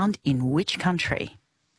found in which country?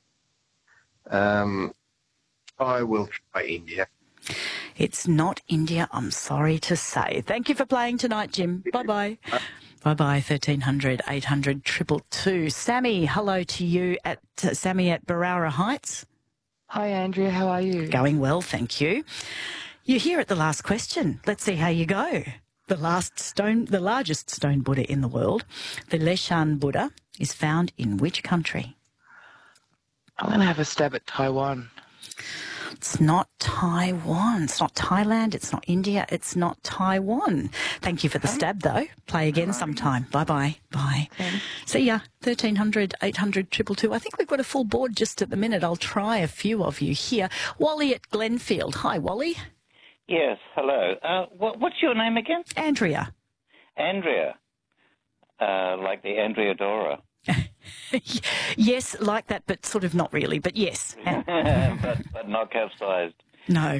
I will try India. It's not India, I'm sorry to say. Thank you for playing tonight, Jim. Bye-bye. Bye-bye, 1300 800 222. Sammy, hello to you at Sammy at Barara Heights. Hi, Andrea. How are you? Going well, thank you. You're here at the last question. Let's see how you go. The largest stone Buddha in the world, the Leshan Buddha, is found in which country? I'm going to have a stab at Taiwan. It's not Taiwan. It's not Thailand. It's not India. It's not Taiwan. Thank you for the stab, though. Play again sometime. Bye-bye. Bye. Okay. See ya. 1300 800 222. I think we've got a full board just at the minute. I'll try a few of you here. Wally at Glenfield. Hi, Wally. Yes, hello. What's your name again? Andrea. Andrea. Like the Andrea Dora. Yes, like that, but sort of not really, but yes. but not capsized. No.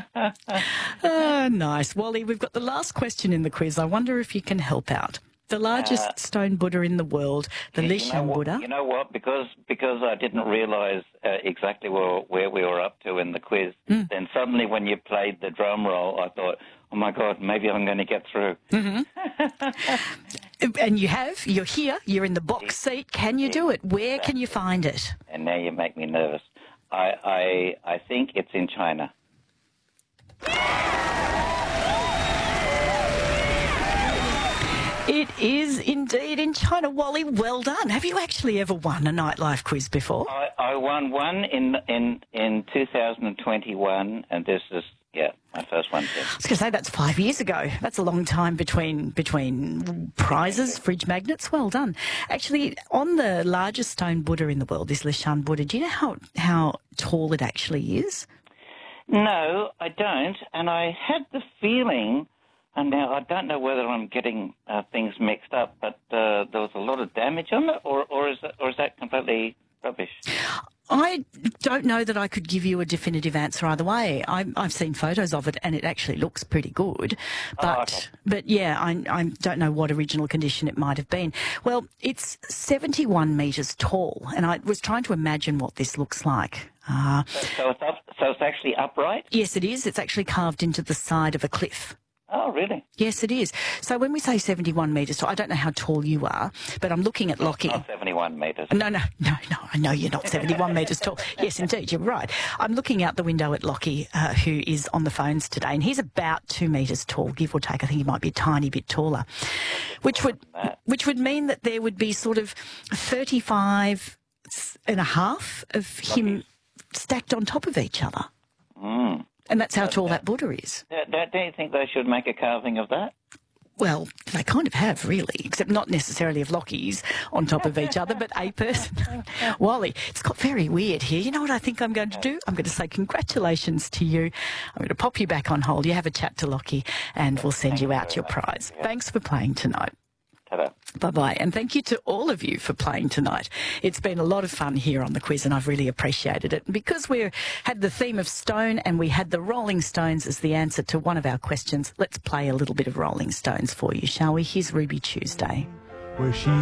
Nice. Wally, we've got the last question in the quiz. I wonder if you can help out. The largest stone Buddha in the world, the Leshan Buddha. You know what? Because I didn't realise exactly where we were up to in the quiz, then suddenly when you played the drum roll, I thought, oh, my God, maybe I'm going to get through. Mm-hmm. And you have. You're here. You're in the box seat. Can you do it? Where can you find it? And now you make me nervous. I think it's in China. It is indeed in China. Wally, well done. Have you actually ever won a nightlife quiz before? I won one in 2021, and this is, my first one. I was going to say that's 5 years ago. That's a long time between prizes, fridge magnets. Well done. Actually, on the largest stone Buddha in the world, this Leshan Buddha, do you know how tall it actually is? No, I don't. And I had the feeling, and now I don't know whether I'm getting things mixed up, but there was a lot of damage on it, or is that completely rubbish? I don't know that I could give you a definitive answer either way. I've seen photos of it and it actually looks pretty good. But yeah, I don't know what original condition it might have been. Well, it's 71 metres tall, and I was trying to imagine what this looks like. So it's actually upright? Yes, it is. It's actually carved into the side of a cliff. Oh, really? Yes, it is. So when we say 71 metres tall, I don't know how tall you are, but I'm looking at Lockie. Not 71 metres. No, I know you're not 71 metres tall. Yes, indeed, you're right. I'm looking out the window at Lockie, who is on the phones today, and he's about 2 metres tall, give or take. I think he might be a tiny bit taller, which would mean that there would be sort of 35 and a half of him stacked on top of each other. Mm. And that's how tall that Buddha is. Don't you think they should make a carving of that? Well, they kind of have, really, except not necessarily of Lockies on top of each other, but a person. Wally, it's got very weird here. You know what I think I'm going to do? I'm going to say congratulations to you. I'm going to pop you back on hold. You have a chat to Lockie, and we'll send you out your prize. Thanks for playing tonight. Ta-da. Bye-bye. And thank you to all of you for playing tonight. It's been a lot of fun here on the quiz, and I've really appreciated it. And because we had the theme of stone and we had the Rolling Stones as the answer to one of our questions, let's play a little bit of Rolling Stones for you, shall we? Here's Ruby Tuesday. Where she